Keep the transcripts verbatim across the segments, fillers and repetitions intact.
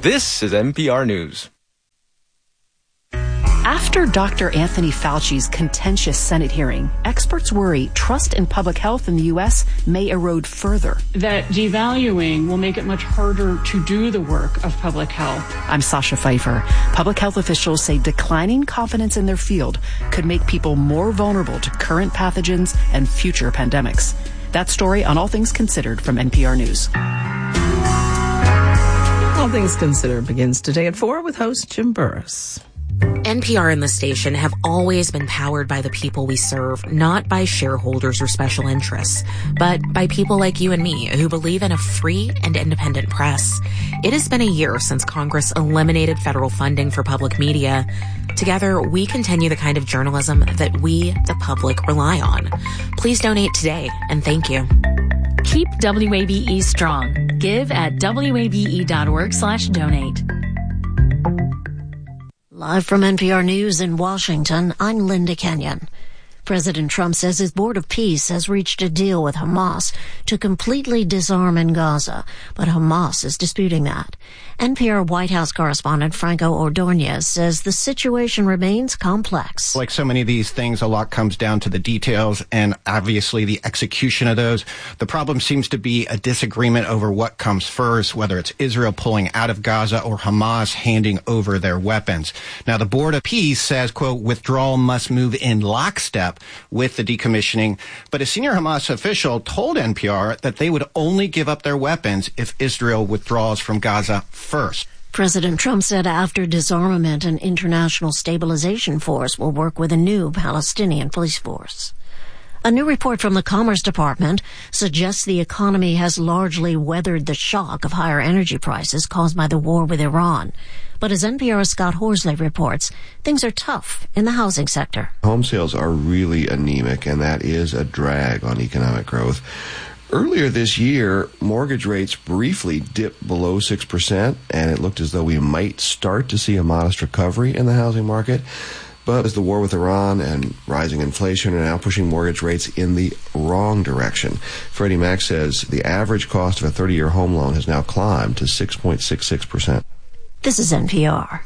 This is N P R News. After Doctor Anthony Fauci's contentious Senate hearing, experts worry trust in public health in the U S may erode further. That devaluing will make it much harder to do the work of public health. I'm Sasha Pfeiffer. Public health officials say declining confidence in their field could make people more vulnerable to current pathogens and future pandemics. That story on All Things Considered from N P R News. All Things Considered begins today at four with host Jim Burris. N P R and the station have always been powered by the people we serve, not by shareholders or special interests, but by people like you and me who believe in a free and independent press. It has been a year since Congress eliminated federal funding for public media. Together, we continue the kind of journalism that we, the public, rely on. Please donate today, and thank you. Keep W A B E strong. Give at wabe.org slash donate. Live from N P R News in Washington, I'm Linda Kenyon. President Trump says his Board of Peace has reached a deal with Hamas to completely disarm in Gaza, but Hamas is disputing that. N P R White House correspondent Franco Ordonez says the situation remains complex. Like so many of these things, a lot comes down to the details and obviously the execution of those. The problem seems to be a disagreement over what comes first, whether it's Israel pulling out of Gaza or Hamas handing over their weapons. Now, the Board of Peace says, quote, withdrawal must move in lockstep with the decommissioning. But a senior Hamas official told N P R that they would only give up their weapons if Israel withdraws from Gaza first. President Trump said after disarmament, an international stabilization force will work with a new Palestinian police force. A new report from the Commerce Department suggests the economy has largely weathered the shock of higher energy prices caused by the war with Iran. But as N P R's Scott Horsley reports, things are tough in the housing sector. Home sales are really anemic, and that is a drag on economic growth. Earlier this year, mortgage rates briefly dipped below six percent, and it looked as though we might start to see a modest recovery in the housing market. But as the war with Iran and rising inflation are now pushing mortgage rates in the wrong direction. Freddie Mac says the average cost of a thirty-year home loan has now climbed to six point six six percent. This is N P R.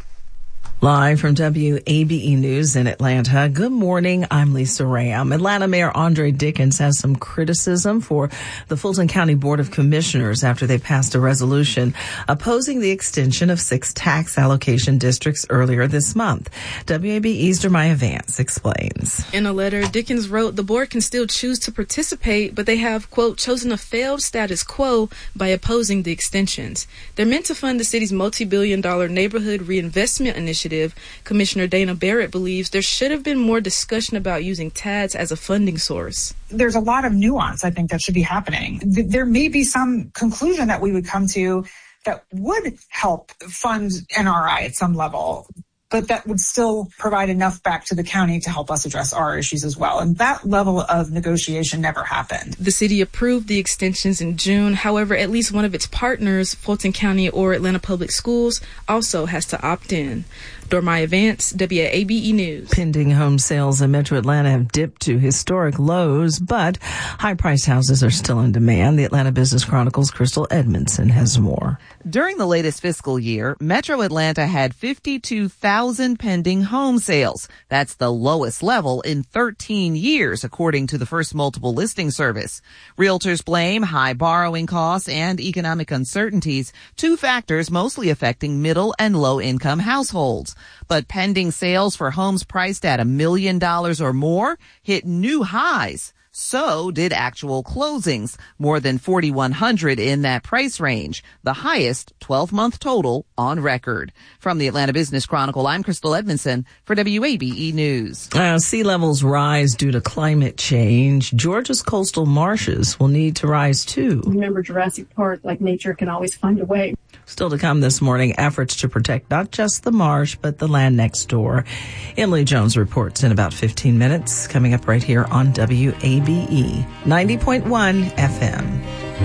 Live from W A B E News in Atlanta. Good morning. I'm Lisa Ram. Atlanta Mayor Andre Dickens has some criticism for the Fulton County Board of Commissioners after they passed a resolution opposing the extension of six tax allocation districts earlier this month. W A B E's Jeremiah Vance explains. In a letter, Dickens wrote, the board can still choose to participate, but they have, quote, chosen a failed status quo by opposing the extensions. They're meant to fund the city's multi-billion dollar neighborhood reinvestment initiative. Commissioner Dana Barrett believes there should have been more discussion about using T A Ds as a funding source. There's a lot of nuance, I think, that should be happening. There may be some conclusion that we would come to that would help fund N R I at some level, but that would still provide enough back to the county to help us address our issues as well. And that level of negotiation never happened. The city approved the extensions in June. However, at least one of its partners, Fulton County or Atlanta Public Schools, also has to opt in. Dormaya Vance, W A B E News. Pending home sales in Metro Atlanta have dipped to historic lows, but high-priced houses are still in demand. The Atlanta Business Chronicle's Crystal Edmondson has more. During the latest fiscal year, Metro Atlanta had fifty-two thousand pending home sales. That's the lowest level in thirteen years, according to the First Multiple Listing Service. Realtors blame high borrowing costs and economic uncertainties, two factors mostly affecting middle and low-income households. But pending sales for homes priced at a million dollars or more hit new highs. So did actual closings, more than forty-one hundred in that price range, the highest twelve-month total on record. From the Atlanta Business Chronicle, I'm Crystal Edmondson for W A B E News. Uh, sea levels rise due to climate change. Georgia's coastal marshes will need to rise too. Remember Jurassic Park, like nature can always find a way. Still to come this morning, efforts to protect not just the marsh, but the land next door. Emily Jones reports in about fifteen minutes, coming up right here on W A B E ninety point one F M.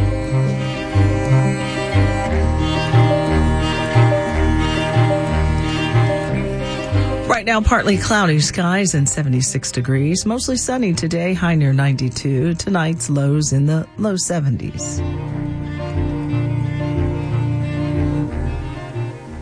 Right now, partly cloudy skies and seventy-six degrees. Mostly sunny today, high near ninety-two. Tonight's lows in the low seventies.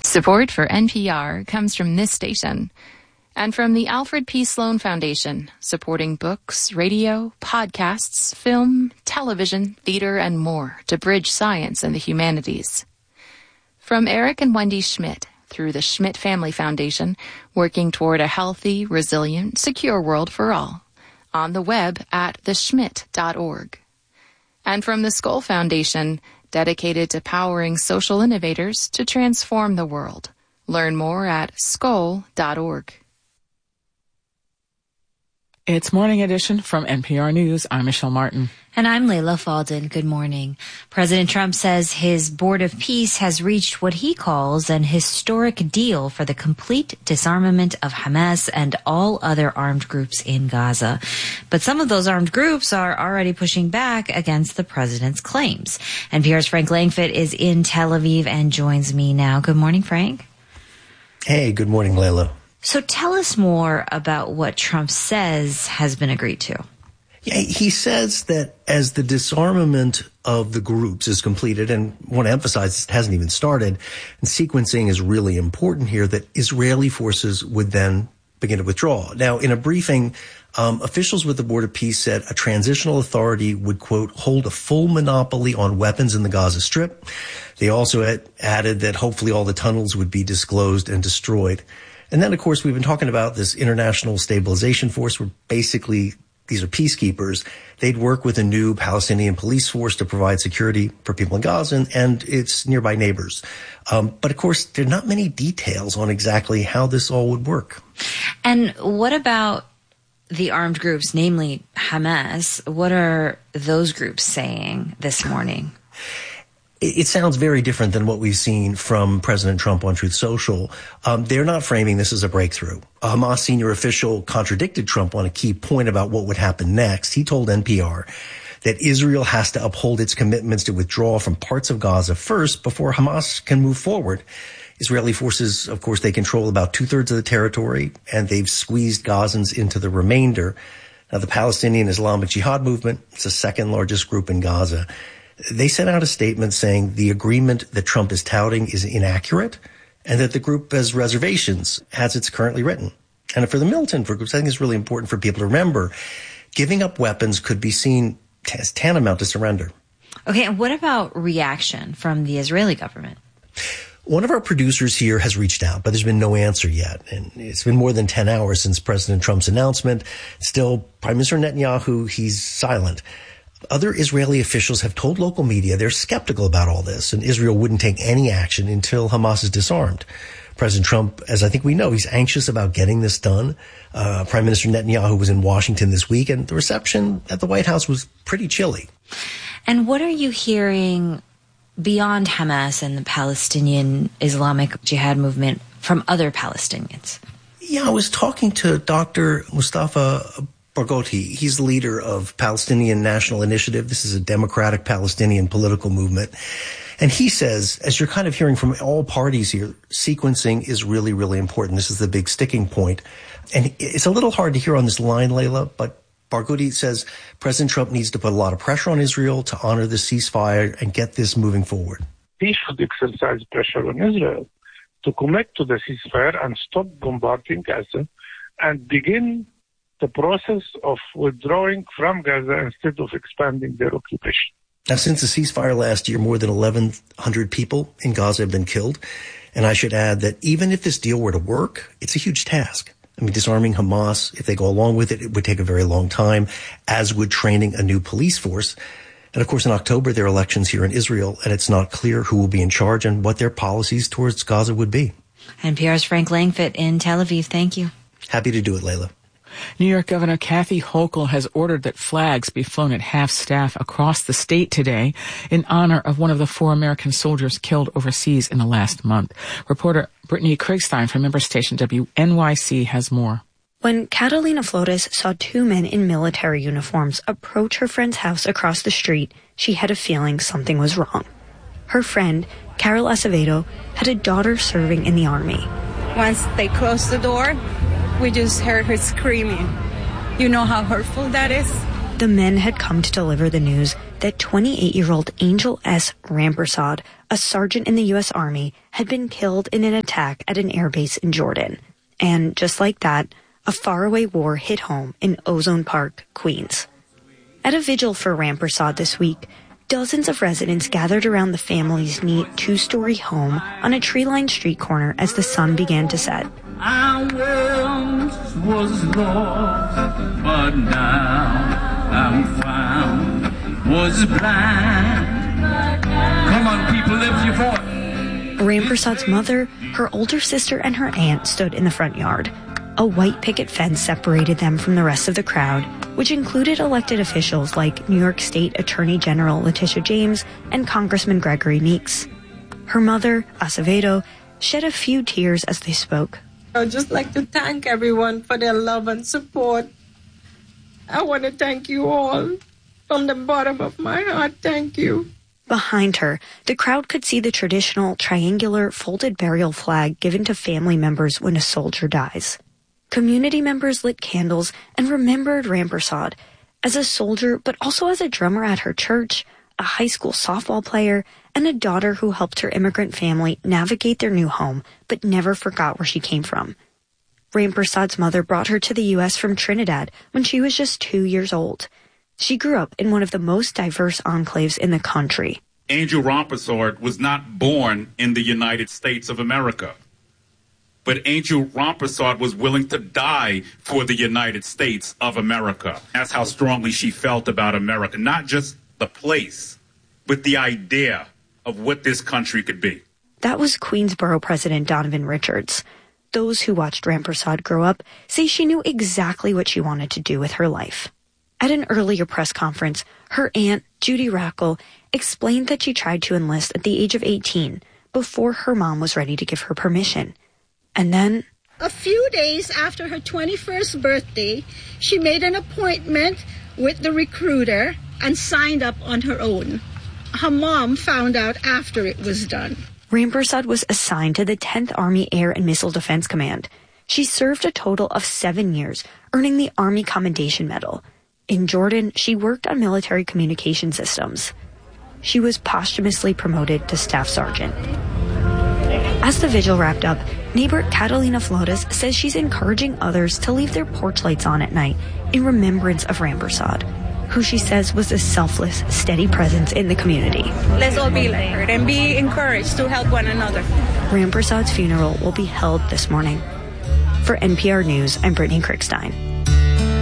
Support for N P R comes from this station and from the Alfred P. Sloan Foundation, supporting books, radio, podcasts, film, television, theater, and more to bridge science and the humanities. From Eric and Wendy Schmidt through the Schmidt Family Foundation, working toward a healthy, resilient, secure world for all. On the web at the schmidt dot org. And from the Skoll Foundation, dedicated to powering social innovators to transform the world. Learn more at skoll dot org. It's Morning Edition from N P R News. I'm Michelle Martin. And I'm Layla Falden. Good morning. President Trump says his Board of Peace has reached what he calls an historic deal for the complete disarmament of Hamas and all other armed groups in Gaza. But some of those armed groups are already pushing back against the president's claims. N P R's Frank Langfitt is in Tel Aviv and joins me now. Good morning, Frank. Hey, good morning, Layla. So tell us more about what Trump says has been agreed to. Yeah, he says that as the disarmament of the groups is completed, and I want to emphasize it hasn't even started, and sequencing is really important here, that Israeli forces would then begin to withdraw. Now, in a briefing, um, officials with the Board of Peace said a transitional authority would, quote, hold a full monopoly on weapons in the Gaza Strip. They also had added that hopefully all the tunnels would be disclosed and destroyed. And then, of course, we've been talking about this international stabilization force where basically these are peacekeepers. They'd work with a new Palestinian police force to provide security for people in Gaza and, and its nearby neighbors. Um, but, of course, there are not many details on exactly how this all would work. And what about the armed groups, namely Hamas? What are those groups saying this morning? It sounds very different than what we've seen from President Trump on Truth Social. Um, they're not framing this as a breakthrough. A Hamas senior official contradicted Trump on a key point about what would happen next. He told N P R that Israel has to uphold its commitments to withdraw from parts of Gaza first before Hamas can move forward. Israeli forces, of course, they control about two-thirds of the territory, and they've squeezed Gazans into the remainder. Now, the Palestinian Islamic Jihad movement, it's the second largest group in Gaza. They sent out a statement saying the agreement that Trump is touting is inaccurate and that the group has reservations as it's currently written. And for the militant groups, I think it's really important for people to remember giving up weapons could be seen as tantamount to surrender. Okay, and what about reaction from the Israeli government? One of our producers here has reached out, but there's been no answer yet. And it's been more than ten hours since President Trump's announcement. Still, Prime Minister Netanyahu, he's silent. Other Israeli officials have told local media they're skeptical about all this, and Israel wouldn't take any action until Hamas is disarmed. President Trump, as I think we know, he's anxious about getting this done. Uh, Prime Minister Netanyahu was in Washington this week, and the reception at the White House was pretty chilly. And what are you hearing beyond Hamas and the Palestinian Islamic Jihad movement from other Palestinians? Yeah, I was talking to Doctor Mustafa Barghouti. He's the leader of Palestinian National Initiative. This is a democratic Palestinian political movement. And he says, as you're kind of hearing from all parties here, sequencing is really, really important. This is the big sticking point. And it's a little hard to hear on this line, Layla, but Barghouti says President Trump needs to put a lot of pressure on Israel to honor the ceasefire and get this moving forward. He should exercise pressure on Israel to commit to the ceasefire and stop bombarding Gaza and begin the process of withdrawing from Gaza instead of expanding their occupation. Now, since the ceasefire last year, more than eleven hundred people in Gaza have been killed. And I should add that even if this deal were to work, it's a huge task. I mean, disarming Hamas, if they go along with it, it would take a very long time, as would training a new police force. And of course, in October, there are elections here in Israel, and it's not clear who will be in charge and what their policies towards Gaza would be. N P R's Frank Langfitt in Tel Aviv. Thank you. Happy to do it, Layla. New York Governor Kathy Hochul has ordered that flags be flown at half-staff across the state today in honor of one of the four American soldiers killed overseas in the last month. Reporter Brittany Kriegstein from member station W N Y C has more. When Catalina Flores saw two men in military uniforms approach her friend's house across the street, she had a feeling something was wrong. Her friend, Carol Acevedo, had a daughter serving in the Army. Once they closed the door, we just heard her screaming. You know how hurtful that is? The men had come to deliver the news that twenty-eight-year-old Angel S. Rampersad, a sergeant in the U S Army, had been killed in an attack at an airbase in Jordan. And just like that, a faraway war hit home in Ozone Park, Queens. At a vigil for Rampersad this week, dozens of residents gathered around the family's neat two-story home on a tree-lined street corner as the sun began to set. I once was lost, but now I'm found, was blind. Come on, people, lift your voice. Rampersad's mother, her older sister, and her aunt stood in the front yard. A white picket fence separated them from the rest of the crowd, which included elected officials like New York State Attorney General Letitia James and Congressman Gregory Meeks. Her mother, Acevedo, shed a few tears as they spoke. I would just like to thank everyone for their love and support. I want to thank you all. From the bottom of my heart, thank you. Behind her, the crowd could see the traditional triangular folded burial flag given to family members when a soldier dies. Community members lit candles and remembered Rampersad as a soldier, but also as a drummer at her church, a high school softball player, and a daughter who helped her immigrant family navigate their new home, but never forgot where she came from. Rampersad's mother brought her to the U S from Trinidad when she was just two years old. She grew up in one of the most diverse enclaves in the country. Angel Rampersad was not born in the United States of America. But Angel Rampersad was willing to die for the United States of America. That's how strongly she felt about America. Not just the place, but the idea of what this country could be. That was Queensborough President Donovan Richards. Those who watched Rampersad grow up say she knew exactly what she wanted to do with her life. At an earlier press conference, her aunt, Judy Rackle, explained that she tried to enlist at the age of eighteen, before her mom was ready to give her permission. And then, a few days after her twenty-first birthday, she made an appointment with the recruiter and signed up on her own. Her mom found out after it was done. Rampersad was assigned to the tenth Army Air and Missile Defense Command. She served a total of seven years, earning the Army Commendation Medal. In Jordan, she worked on military communication systems. She was posthumously promoted to Staff Sergeant. As the vigil wrapped up, neighbor Catalina Flores says she's encouraging others to leave their porch lights on at night in remembrance of Rampersad, who she says was a selfless, steady presence in the community. Let's all be like her and be encouraged to help one another. Rampersad's funeral will be held this morning. For N P R News, I'm Brittany Krickstein.